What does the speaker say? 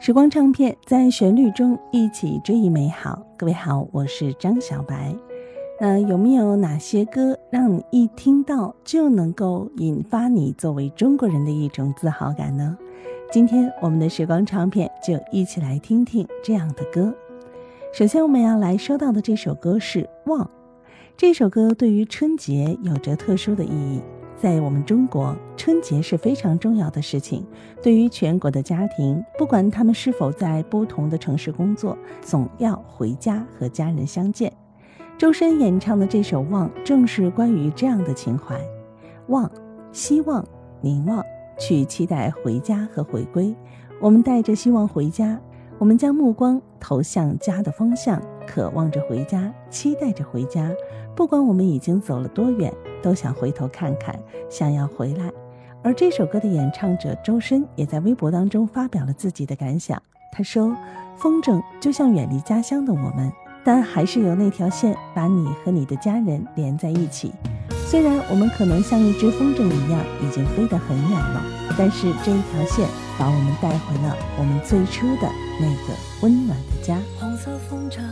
时光唱片，在旋律中一起追忆美好。各位好，我是张小白。有没有哪些歌让你一听到就能够引发你作为中国人的一种自豪感呢？今天我们的时光唱片就一起来听听这样的歌。首先我们要来说到的这首歌是《望》。这首歌对于春节有着特殊的意义。在我们中国，春节是非常重要的事情，对于全国的家庭，不管他们是否在不同的城市工作，总要回家和家人相见。周深演唱的这首《望》正是关于这样的情怀。望，希望，凝望，去期待回家和回归。我们带着希望回家，我们将目光投向家的方向，渴望着回家，期待着回家。不管我们已经走了多远，都想回头看看，想要回来。而这首歌的演唱者周深也在微博当中发表了自己的感想。他说，风筝就像远离家乡的我们，但还是有那条线把你和你的家人连在一起。虽然我们可能像一只风筝一样已经飞得很远了，但是这一条线把我们带回了我们最初的那个温暖的家。 黄色风筝